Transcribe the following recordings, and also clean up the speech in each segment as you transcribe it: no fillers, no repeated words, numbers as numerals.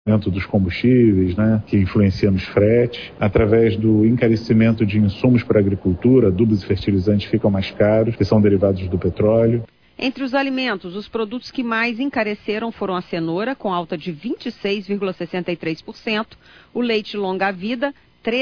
dos combustíveis, né, que influencia nos fretes, através do encarecimento de insumos para a agricultura, adubos e fertilizantes ficam mais caros, que são derivados do petróleo. Entre os alimentos, os produtos que mais encareceram foram a cenoura, com alta de 26,63%, o leite longa-vida,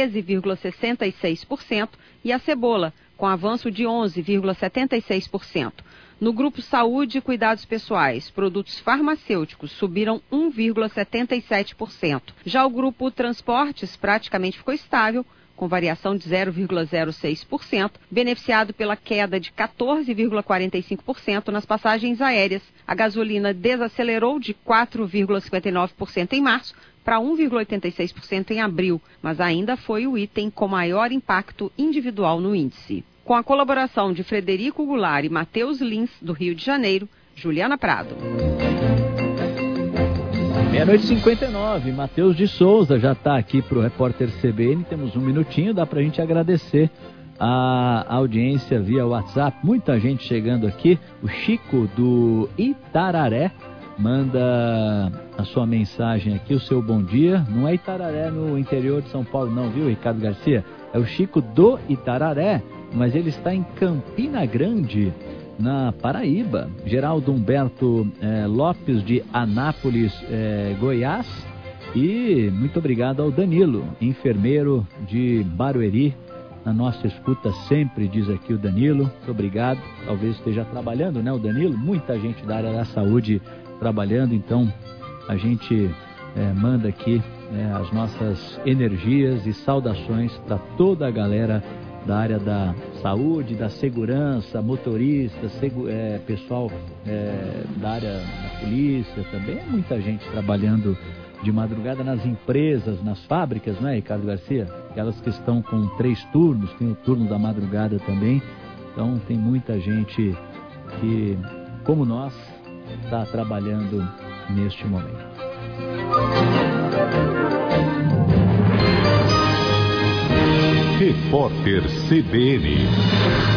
13,66%, e a cebola, com avanço de 11,76%. No grupo Saúde e Cuidados Pessoais, produtos farmacêuticos subiram 1,77%. Já o grupo Transportes praticamente ficou estável, com variação de 0,06%, beneficiado pela queda de 14,45% nas passagens aéreas. A gasolina desacelerou de 4,59% em março para 1,86% em abril, mas ainda foi o item com maior impacto individual no índice. Com a colaboração de Frederico Goulart e Matheus Lins, do Rio de Janeiro, Juliana Prado. 00:59, Matheus de Souza já está aqui para o Repórter CBN. Temos um minutinho, dá para a gente agradecer a audiência via WhatsApp. Muita gente chegando aqui. O Chico do Itararé manda a sua mensagem aqui, o seu bom dia. Não é Itararé no interior de São Paulo não, viu, Ricardo Garcia? É o Chico do Itararé, mas ele está em Campina Grande, na Paraíba. Geraldo Humberto Lopes, de Anápolis, Goiás. E muito obrigado ao Danilo, enfermeiro de Barueri, na nossa escuta sempre, diz aqui o Danilo. Muito obrigado. Talvez esteja trabalhando, né, o Danilo? Muita gente da área da saúde trabalhando, então a gente manda aqui as nossas energias e saudações para toda a galera da área da saúde, da segurança, motoristas, pessoal da área da polícia também. Muita gente trabalhando de madrugada nas empresas, nas fábricas, não é, Ricardo Garcia? Aquelas que estão com 3 turnos, tem o turno da madrugada também. Então tem muita gente que, como nós, está trabalhando neste momento. Repórter CBN.